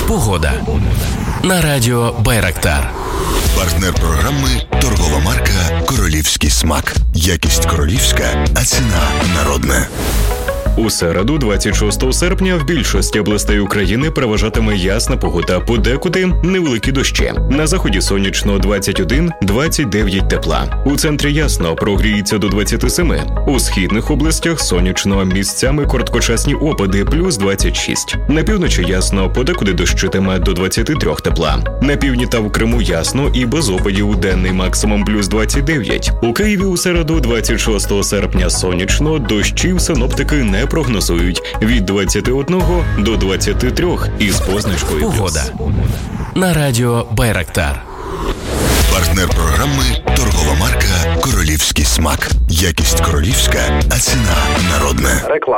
Погода. На радіо Байрактар. Партнер програми – торгова марка «Королівський смак». Якість королівська, а ціна народна. У середу, 26 серпня, в більшості областей України переважатиме ясна погода, подекуди невеликі дощі. На заході сонячно 21-29 тепла. У центрі ясно, прогріється до 27. У східних областях сонячно, місцями короткочасні опади, плюс 26. На півночі ясно, подекуди дощитиме до 23 тепла. На півдні та в Криму ясно і без опадів, денний максимум плюс 29. У Києві у середу, 26 серпня, сонячно, дощів синоптики не прогнозують від 21 до 23 із позначкою плюс. Погода. На радіо Байрактар. Партнер програми – торгова марка «Королівський смак». Якість королівська, а ціна народна. Реклама.